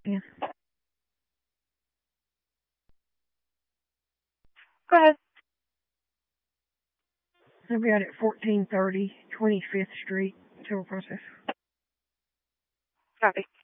Yeah. Go ahead. I'll be out at 1430 25th Street, Tool Process. Copy.